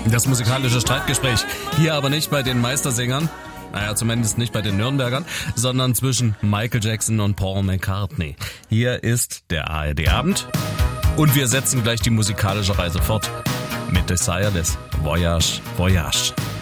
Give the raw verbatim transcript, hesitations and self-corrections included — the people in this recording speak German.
Das musikalische Streitgespräch. Hier aber nicht bei den Meistersängern, naja, zumindest nicht bei den Nürnbergern, sondern zwischen Michael Jackson und Paul McCartney. Hier ist der A R D-Abend und wir setzen gleich die musikalische Reise fort mit Desireless Voyage, Voyage.